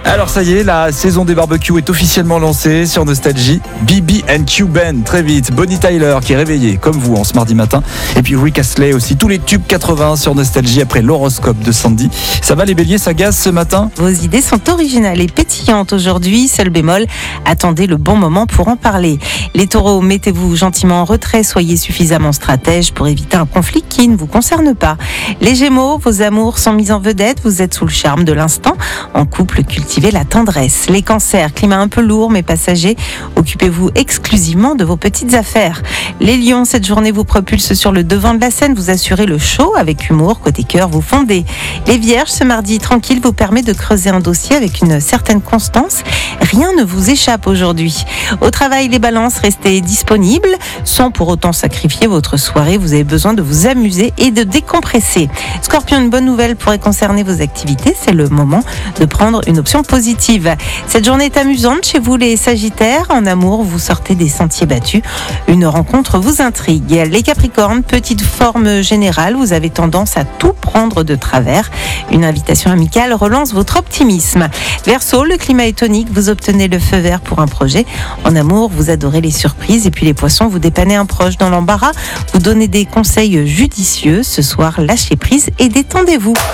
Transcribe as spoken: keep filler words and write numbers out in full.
Alors ça y est, la saison des barbecues est officiellement lancée sur Nostalgie. B B and Q Ben, très vite. Bonnie Tyler qui est réveillée comme vous en ce mardi matin. Et puis Rick Astley aussi. Tous les tubes quatre-vingts sur Nostalgie après l'horoscope de Sandy. Ça va les béliers, ça gaze ce matin? Vos idées sont originales et pétillantes aujourd'hui. Seul bémol, attendez le bon moment pour en parler. Les taureaux, mettez-vous gentiment en retrait. Soyez suffisamment stratège pour éviter un conflit qui ne vous concerne pas. Les gémeaux, vos amours sont mis en vedette. Vous êtes sous le charme de l'instant. En couple, cultivez la tendresse. Les cancers, climat un peu lourd mais passager. Occupez-vous exclusivement de vos petites affaires. Les lions, cette journée vous propulse sur le devant de la scène. Vous assurez le show avec humour. Côté cœur, vous fondez. Les vierges, ce mardi tranquille vous permet de creuser un dossier avec une certaine constance. Rien ne vous échappe aujourd'hui. Au travail, les balances, restez disponibles sans pour autant sacrifier votre soirée. Vous avez besoin de vous amuser et de décompresser. Scorpion, une bonne nouvelle pourrait concerner vos activités. C'est le moment de prendre une option positive. Cette journée est amusante chez vous les sagittaires. En amour, vous sortez des sentiers battus. Une rencontre vous intrigue. Les capricornes, petite forme générale. Vous avez tendance à tout prendre de travers. Une invitation amicale relance votre optimisme. Verseau, le climat est tonique. Vous obtenez le feu vert pour un projet. En amour, vous adorez les surprises. Et puis les poissons, vous dépannez un proche dans l'embarras. Vous donnez des conseils judicieux. Ce soir, lâchez prise et détendez-vous.